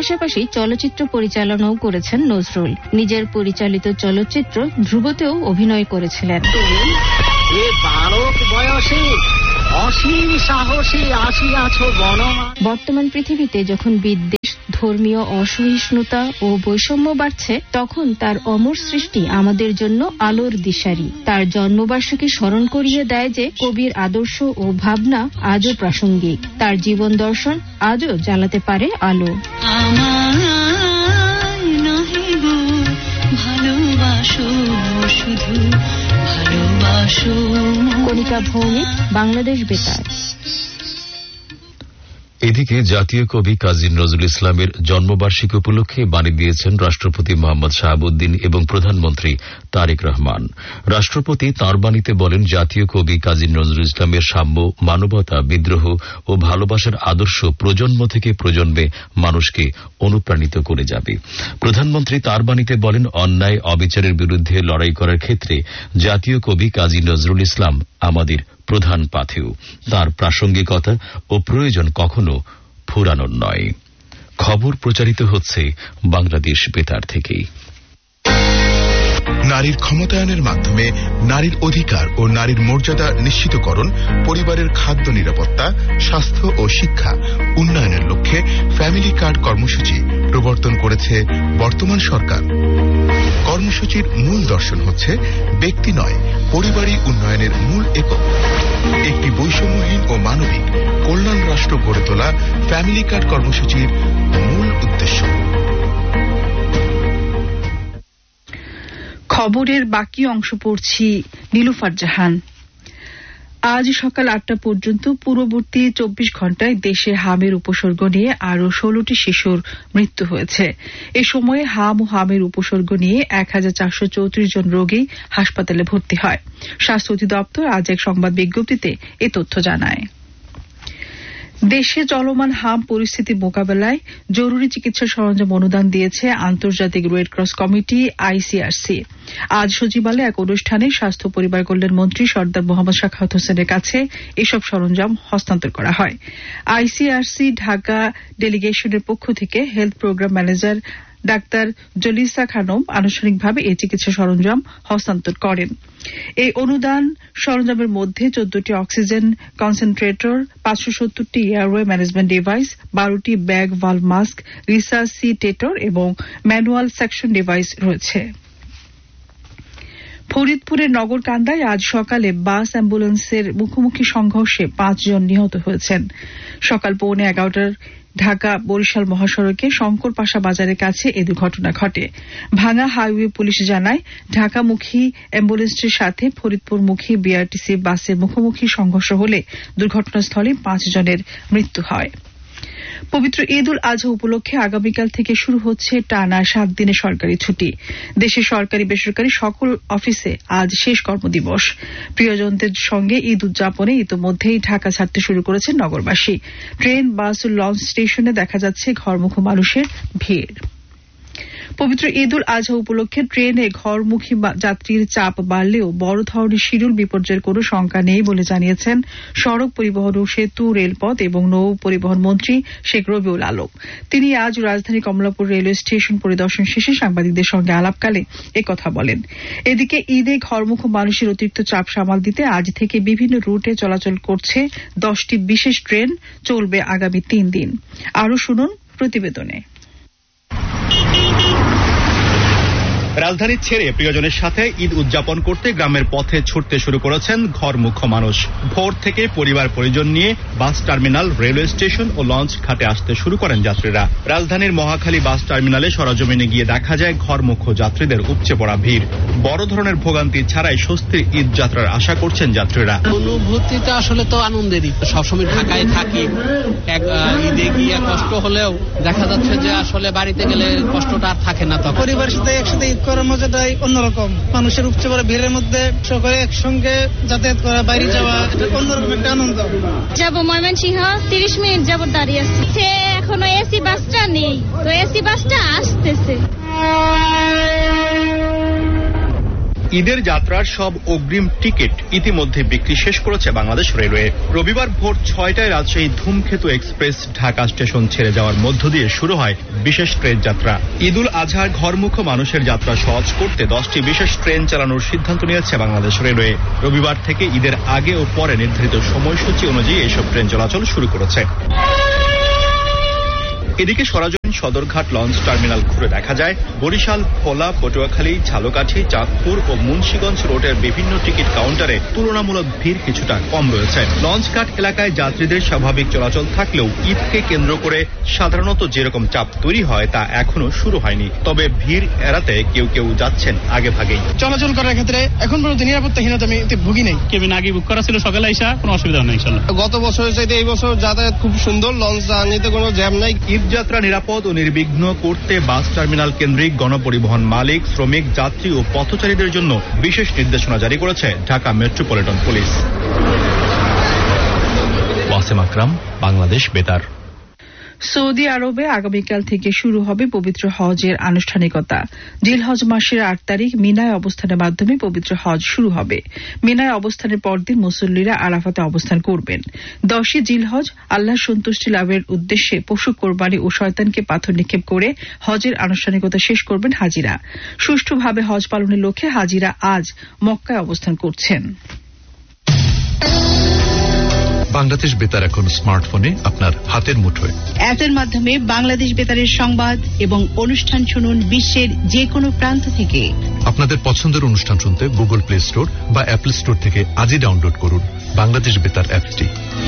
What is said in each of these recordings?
পাশাপাশি চলচ্চিত্র পরিচালনাও করেছেন নজরুল। নিজের পরিচালিত চলচ্চিত্র ধ্রুবতেও অভিনয় করেছিলেন। অসীম সাহসী আসিয়াছ বনমা। বর্তমান পৃথিবীতে যখন বিদ্বেষ, ধর্মীয় অসহিষ্ণুতা ও বৈষম্য বাড়ছে, তখন তার অমর সৃষ্টি আমাদের জন্য আলোর দিশারি। তার জন্মবার্ষিকী স্মরণ করিয়ে দেয় যে কবির আদর্শ ও ভাবনা আজও প্রাসঙ্গিক। তার জীবন দর্শন আজও জ্বালাতে পারে আলো। ভালোবাসো শুধু ভালোবাসো। কণিকা ভৌমিক, বাংলাদেশ বেতার। এদিকে জাতীয় কবি কাজী নজরুল ইসলামের জন্মবার্ষিকী উপলক্ষে বাণী দিয়েছেন রাষ্ট্রপতি মোহাম্মদ শাহাবুদ্দিন এবং প্রধানমন্ত্রী তারেক রহমান। রাষ্ট্রপতি তাঁর বাণীতে বলেন, জাতীয় কবি কাজী নজরুল ইসলামের সাম্য, মানবতা, বিদ্রোহ ও ভালোবাসার আদর্শ প্রজন্ম থেকে প্রজন্মে মানুষকে অনুপ্রাণিত করে যাবে। প্রধানমন্ত্রী তাঁর বাণীতে বলেন, অন্যায় অবিচারের বিরুদ্ধে লড়াই করার ক্ষেত্রে জাতীয় কবি কাজী নজরুল ইসলাম আমাদের প্রধান পাথেয়। তার প্রাসঙ্গিকতা ও প্রয়োজন কখনো ফুরানোর নয়। খবর প্রচারিত হচ্ছে বাংলাদেশ বেতার থেকে। নারীর ক্ষমতায়নের মাধ্যমে নারীর অধিকার ও নারীর মর্যাদা নিশ্চিতকরণ, পরিবারের খাদ্য নিরাপত্তা, স্বাস্থ্য ও শিক্ষা উন্নয়নের লক্ষ্যে ফ্যামিলি কার্ড কর্মসূচি প্রবর্তন করেছে বর্তমান সরকার। কর্মসূচির মূল দর্শন হচ্ছে ব্যক্তি নয়, পরিবারই উন্নয়নের মূল একক। একটি বৈষম্যহীন ও মানবিক কল্যাণ রাষ্ট্র গড়ে তোলা ফ্যামিলি কার্ড কর্মসূচির মূল উদ্দেশ্য। খবরের বাকি অংশ পড়ছি নীলুফার জাহান। আজ সকাল 8টা পর্যন্ত পূর্ববর্তী 24 ঘণ্টায় দেশে হামের উপসর্গ নিয়ে আরও 16টি শিশুর মৃত্যু হয়েছে। এ সময়ে হাম ও হামের উপসর্গ নিয়ে 1434 জন রোগী হাসপাতালে ভর্তি হয়। স্বাস্থ্য অধিদপ্তর আজ এক সংবাদ বিজ্ঞপ্তিতে এ তথ্য জানায়। দেশে চলমান হাম পরিস্থিতি মোকাবেলায় জরুরি চিকিৎসা সরঞ্জাম অনুদান দিয়েছে আন্তর্জাতিক রেড ক্রস কমিটি ICRC। আজ সচিবালয়ে এক অনুষ্ঠানে স্বাস্থ্য পরিবার কল্যাণ মন্ত্রী সর্দার মোহাম্মদ শাখাওয়াত হোসেনের কাছে এসব সরঞ্জাম হস্তান্তর করা হয়। ICRC ঢাকা ডেলিগেশনের পক্ষ থেকে health programme manager doctor জলিসা Khanam আনুষ্ঠানিকভাবে এই চিকিৎসা সরঞ্জাম হস্তান্তর করেন। এই অনুদান সরঞ্জামের মধ্যে 14টি oxygen concentrator, 570টি airway management device, 12টি bag valve mask, রিসাসিটেটর এবং ম্যানুয়াল সেকশন ডিভাইস রয়েছে। ফরিদপুরের নগরকান্দায় আজ সকালে বাস অ্যাম্বুলেন্সের মুখোমুখি সংঘর্ষে 5 জন নিহত হয়েছেন। সকাল 11:15টার ঢাকা বরিশাল মহাসড়কে শঙ্করপাশা বাজারের কাছে এই দুর্ঘটনা ঘটে। ভাঙা হাইওয়ে পুলিশ জানায়, ঢাকামুখী অ্যাম্বুলেন্সটির সাথে ফরিদপুরমুখী BRTC বাসের মুখোমুখি সংঘর্ষ হলে দুর্ঘটনাস্থলে 5 জনের মৃত্যু হয়। পবিত্র ঈদ উল আজহা উপলক্ষে আগামীকাল থেকে শুরু হচ্ছে টানা 7 দিনের সরকারি ছুটি। দেশের সরকারি বেসরকারি সকল অফিসে আজ শেষ কর্মদিবস। প্রিয়জনদের সঙ্গে ঈদ উদযাপনে ইতোমধ্যেই ঢাকা ছাড়তে শুরু করেছেন নগরবাসী। ট্রেন, বাস ও লঞ্চ স্টেশনে দেখা যাচ্ছে ঘরমুখী মানুষের ভিড়। পবিত্র ঈদ উল আজহা উপলক্ষে ট্রেনে ঘরমুখী যাত্রীর চাপ বাড়লেও বড় ধরনের শিডিউল বিপর্যয়ের কোনো শঙ্কা নেই বলে জানিয়েছেন সড়ক পরিবহন ও সেতু, রেলপথ এবং নৌ পরিবহন মন্ত্রী শেখ রবিউল আলম। তিনি আজ রাজধানী কমলাপুর রেলওয়ে স্টেশন পরিদর্শন শেষে সাংবাদিকদের সঙ্গে আলাপকালে একথা বলেন। এদিকে ঈদে ঘরমুখী মানুষের অতিরিক্ত চাপ সামাল দিতে আজ থেকে বিভিন্ন রুটে চলাচল করছে 10টি বিশেষ ট্রেন, চলবে আগামী 3 দিন। আরও শুনুন প্রতিবেদনে। রাজধানী ছেড়ে প্রিয়জনের সাথে ঈদ উদযাপন করতে গ্রামের পথে ছুটতে শুরু করেছেন ঘরমুখী মানুষ। ভোর থেকে পরিবার পরিজন নিয়ে বাস টার্মিনাল, রেলওয়ে স্টেশন ও লঞ্চ ঘাটে আসতে শুরু করেন যাত্রীরা। রাজধানীর মহাখালী বাস টার্মিনালে সরজমিনে গিয়ে দেখা যায় ঘরমুখী যাত্রীদের উপচে পড়া ভিড়। বড় ধরনের ভোগান্তি ছাড়াই স্বস্তির ঈদ যাত্রার আশা করছেন যাত্রীরা। অনুভূতিটা আসলে তো আনন্দেরই। সবসময় ঢাকায় থাকি, ঈদে গিয়ে কষ্ট হলেও দেখা যাচ্ছে যে আসলে বাড়িতে গেলে কষ্টটা আর থাকে না। তখন পরিবারের সাথে একসাথে ঈদ করার মজাটাই অন্যরকম। মানুষের উপচে পড়া ভিড়ের মধ্যে সকলে একসঙ্গে যাতায়াত করা, বাইরে যাওয়া, এটা অন্যরকম একটা আনন্দ। যাবো ময়মনসিংহ, 30 মিনিট যাবো দাঁড়িয়ে আছি। এখনো এসি বাসটা নেই, তো এসি বাসটা আসতেছে। ঈদের যাত্রার সব অগ্রিম টিকিট ইতিমধ্যে বিক্রি শেষ করেছে বাংলাদেশ রেলওয়ে। রবিবার ভোর 6টায় রাজশাহী ধূমকেতু এক্সপ্রেস ঢাকা স্টেশন ছেড়ে যাওয়ার মধ্য দিয়ে শুরু হয় বিশেষ ট্রেন যাত্রা। ঈদুল আজহার ঘরমুখো মানুষের যাত্রা সহজ করতে 10টি বিশেষ ট্রেন চালানোর সিদ্ধান্ত নিয়েছে বাংলাদেশ রেলওয়ে। রবিবার থেকে ঈদের আগে ও পরে নির্ধারিত সময়সূচি অনুযায়ী এসব ট্রেন চলাচল শুরু করেছে। এদিকে সরাজমিন সদরঘাট লঞ্চ টার্মিনাল ঘুরে দেখা যায় বরিশাল, ভোলা, পটুয়াখালী, ঝালকাঠি, চাঁদপুর ও মুন্সিগঞ্জ রোডের বিভিন্ন টিকিট কাউন্টারে তুলনামূলক ভিড় কিছুটা কম রয়েছে। লঞ্চঘাট এলাকায় যাত্রীদের স্বাভাবিক চলাচল থাকলেও ঈদকে কেন্দ্র করে সাধারণত যেরকম চাপ তৈরি হয় তা এখনো শুরু হয়নি। তবে ভিড় এড়াতে কেউ কেউ যাচ্ছেন আগে ভাগেই। চলাচল করার ক্ষেত্রে এখন পর্যন্ত নিরাপত্তাহীনতা আমি ভুগি নেই। কেবিন আগে বুক করা ছিল, সকালে আইসা কোনো অসুবিধা নেই। গত বছরের চাইতে এই বছর যাতায়াত খুব সুন্দর, লঞ্চ জার্নিতে কোনো জ্যাম নাই। যাত্রা নিরাপদ ও নির্বিঘ্ন করতে বাস টার্মিনাল কেন্দ্রিক গণপরিবহন মালিক, শ্রমিক, যাত্রী ও পথচারীদের জন্য বিশেষ নির্দেশনা জারি করেছে ঢাকা মেট্রোপলিটন পুলিশ। ওয়াসিম আকরাম, বাংলাদেশ বেতার। সৌদি আরবে আগামীকাল থেকে শুরু হবে পবিত্র হজের আনুষ্ঠানিকতা। জিলহজ মাসের 8 তারিখ মিনায় অবস্থানের মাধ্যমে পবিত্র হজ শুরু হবে। মিনায় অবস্থানের পরদিন মুসল্লিরা আরাফাতে অবস্থান করবেন। 10 জিলহজ আল্লাহর সন্তুষ্টি লাভের উদ্দেশ্যে পশু কোরবানি ও শয়তানকে পাথর নিক্ষেপ করে হজের আনুষ্ঠানিকতা শেষ করবেন হাজিরা। সুষ্ঠুভাবে হজ পালনের লক্ষ্যে হাজিরা আজ মক্কায় অবস্থান করছেন। বাংলাদেশ বেতার এখন স্মার্টফোনে আপনার হাতের মুঠোয়। অ্যাপের মাধ্যমে বাংলাদেশ বেতারের সংবাদ এবং অনুষ্ঠান শুনুন বিশ্বের যে কোনো প্রান্ত থেকে। আপনাদের পছন্দের অনুষ্ঠান শুনতে গুগল প্লে স্টোর বা অ্যাপল স্টোর থেকে আজই ডাউনলোড করুন বাংলাদেশ বেতার অ্যাপটি।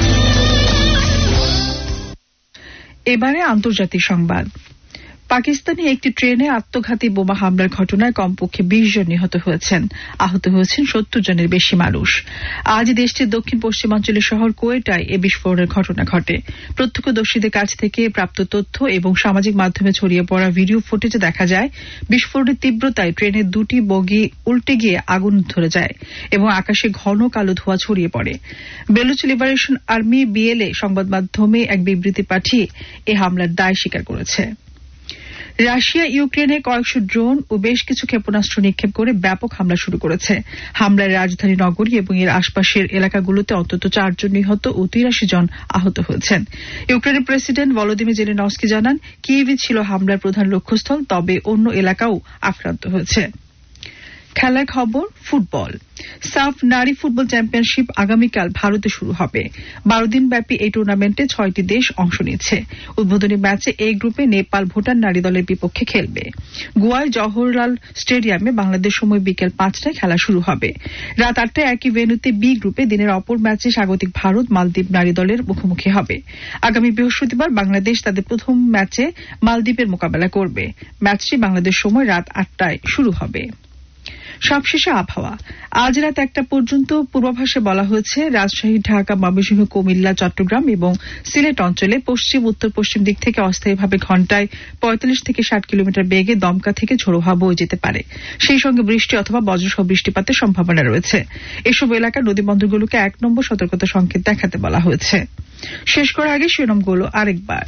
এবারে আন্তর্জাতিক সংবাদ। পাকিস্তানি একটি ট্রেনে আত্মঘাতী বোমা হামলার ঘটনায় কমপক্ষে 20 জন নিহত হয়েছেন। আহত হয়েছেন 70 জনের বেশি মানুষ। আজ দেশটির দক্ষিণ পশ্চিমাঞ্চলের শহর কোয়েটায় এ বিস্ফোরণের ঘটনা ঘটে। প্রত্যক্ষদর্শীদের কাছ থেকে প্রাপ্ত তথ্য এবং সামাজিক মাধ্যমে ছড়িয়ে পড়া ভিডিও ফুটেজে দেখা যায় বিস্ফোরণের তীব্রতায় ট্রেনের 2টি বগি উল্টে গিয়ে আগুন ধরে যায় এবং আকাশে ঘন কালো ধোঁয়া ছড়িয়ে পড়ে। বেলুচ লিবারেশন আর্মি বিএলএ সংবাদ মাধ্যমে এক বিবৃতি পাঠিয়ে এ হামলার দায় স্বীকার করেছে। রাশিয়া ইউক্রেনে কয়েকশো ড্রোন ও বেশ কিছু ক্ষেপণাস্ত্র নিক্ষেপ করে ব্যাপক হামলা শুরু করেছে। হামলায় রাজধানী নগরী এবং এর আশপাশের এলাকাগুলোতে অন্তত 4 জন নিহত ও 83 জন আহত হয়েছেন। ইউক্রেনের প্রেসিডেন্ট ভলোদিমির জেলেনস্কি জানান কিয়েভই ছিল হামলার প্রধান লক্ষ্যস্থল, তবে অন্য এলাকাও আক্রান্ত হয়েছে। খেলার খবর। ফুটবল। সাফ নারী ফুটবল চ্যাম্পিয়নশিপ আগামীকাল ভারতে শুরু হবে। 12 দিন ব্যাপী এই টুর্নামেন্টে 6টি দেশ অংশ নিচ্ছে। উদ্বোধনী ম্যাচে এ গ্রুপে নেপাল ভুটান নারী দলের বিপক্ষে খেলবে। গোয়ায় জওহরলাল স্টেডিয়ামে বাংলাদেশ সময় বিকেল 5টায় খেলা শুরু হবে। রাত 8টায় একই ভেন্যুতে বি গ্রুপে দিনের অপর ম্যাচে স্বাগতিক ভারত মালদ্বীপ নারী দলের মুখোমুখি হবে। আগামী বৃহস্পতিবার বাংলাদেশ তাদের প্রথম ম্যাচে মালদ্বীপের মোকাবেলা করবে। ম্যাচটি বাংলাদেশ সময় রাত 8টায় শুরু হবে। সবশেষে আবহাওয়া। আজ রাত 1টা পর্যন্ত পূর্বাভাসে বলা হয়েছে রাজশাহী, ঢাকা, ময়মনসিংহ, কুমিল্লা, চট্টগ্রাম এবং সিলেট অঞ্চলে পশ্চিম উত্তর পশ্চিম দিক থেকে অস্থায়ীভাবে ঘণ্টায় 45 থেকে 60 কিলোমিটার বেগে দমকা থেকে ঝোড়ো হাওয়া বয়ে যেতে পারে। সেই সঙ্গে বৃষ্টি অথবা বজ্রসহ বৃষ্টিপাতের সম্ভাবনা রয়েছে। এসব এলাকার নদীবন্দরগুলোকে 1 নম্বর সতর্কতা সংকেত দেখাতে বলা হয়েছে। শেষ করার আগে শিরোনামগুলো আরেকবার।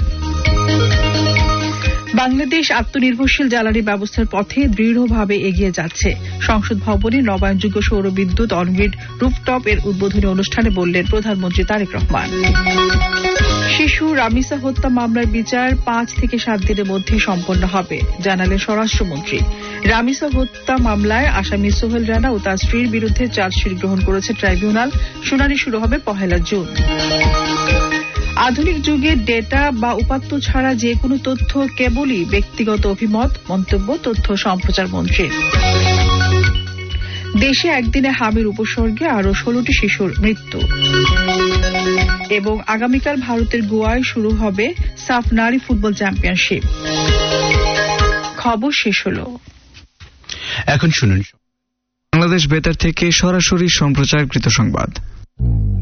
বাংলাদেশ আত্মনির্ভরশীল জ্বালানি ব্যবস্থার পথে দৃঢ়ভাবে এগিয়ে যাচ্ছে। সংসদ ভবনে নবায়নযোগ্য সৌর বিদ্যুৎ অনগ্রিড রুফটপ এর উদ্বোধনী অনুষ্ঠানে বললেন প্রধানমন্ত্রী তারেক রহমান। শিশু রামিসা হত্যা মামলার বিচার 5 থেকে 7 দিনের মধ্যে সম্পন্ন হবে, জানালেন স্বরাষ্ট্রমন্ত্রী। রামিসা হত্যা মামলায় আসামি সোহেল রানা ও তার স্ত্রীর বিরুদ্ধে চার্জশিট গ্রহণ করেছে ট্রাইব্যুনাল। শুনানি শুরু হবে 1 জুন। আধুনিক যুগে ডেটা বা উপাত্ত ছাড়া যে কোনো তথ্য কেবলই ব্যক্তিগত অভিমত, মন্তব্য তথ্য সম্প্রচার মন্ত্রীর। দেশে একদিনে হামির উপসর্গে আরো 16টি শিশুর মৃত্যু। এবং আগামীকাল ভারতের গোয়ায় শুরু হবে সাফ নারী ফুটবল চ্যাম্পিয়নশিপ। খবর শেষ হল। এখন শুনুন বাংলাদেশ বেতার থেকে সরাসরি সম্প্রচারকৃত সংবাদ।